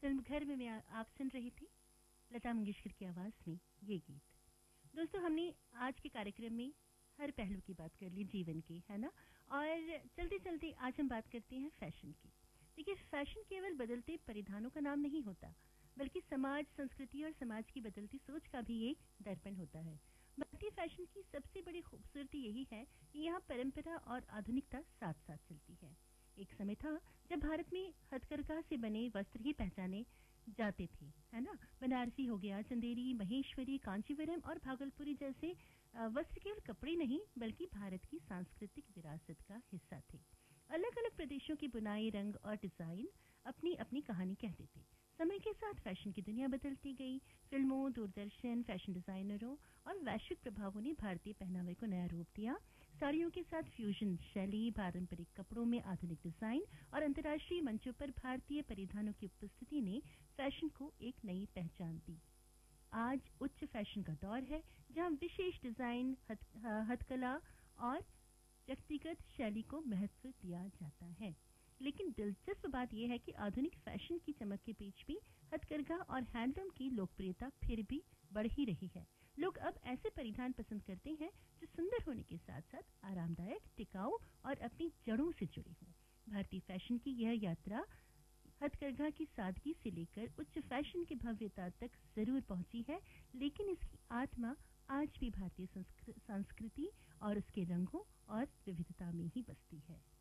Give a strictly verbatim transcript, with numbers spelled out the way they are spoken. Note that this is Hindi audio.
फिल्म घर में मैं आ, आप सुन रही थी लता मंगेशकर की आवाज में ये गीत। दोस्तों, हमने आज के कार्यक्रम में हर पहलू की बात कर ली जीवन की, है ना। और चलते चलते आज हम बात करते हैं फैशन की। देखिए, फैशन केवल बदलते परिधानों का नाम नहीं होता, बल्कि समाज, संस्कृति और समाज की बदलती सोच का भी एक दर्पण होता है। भारतीय फैशन की सबसे बड़ी खूबसूरती यही है कि यहाँ परंपरा और आधुनिकता साथ साथ चलती है। एक समय था जब भारत में हथकरघा से बने वस्त्र ही पहचाने जाते थे, है ना। बनारसी हो गया, चंदेरी, महेश्वरी, कांचीवरम और भागलपुरी जैसे वस्त्र केवल कपड़े नहीं बल्कि भारत की सांस्कृतिक विरासत का हिस्सा थे। अलग अलग प्रदेशों की बुनाई, रंग और डिजाइन अपनी अपनी कहानी कहते थे। समय के साथ फैशन की दुनिया बदलती गई। फिल्मों, दूरदर्शन, फैशन डिजाइनरों और वैश्विक प्रभावों ने भारतीय पहनावे को नया रूप दिया। साड़ियों के साथ फ्यूजन शैली, पारंपरिक कपड़ों में आधुनिक डिजाइन और अंतर्राष्ट्रीय मंचों पर भारतीय परिधानों की उपस्थिति ने फैशन को एक नई पहचान दी। आज उच्च फैशन का दौर है, जहां विशेष डिजाइन, हथकला और व्यक्तिगत शैली को महत्व दिया जाता है। लेकिन दिलचस्प बात यह है कि आधुनिक फैशन की चमक के बीच भी हथकरघा और हैंडलूम की लोकप्रियता फिर भी बढ़ ही रही है। लोग अब ऐसे परिधान पसंद करते हैं जो सुंदर होने के साथ साथ आरामदायक, टिकाऊ और अपनी जड़ों से जुड़े हों। भारतीय फैशन की यह यात्रा हथकरघा की सादगी से लेकर उच्च फैशन की भव्यता तक जरूर पहुंची है, लेकिन इसकी आत्मा आज भी भारतीय संस्कृति और उसके रंगों और विविधता में ही बसती है।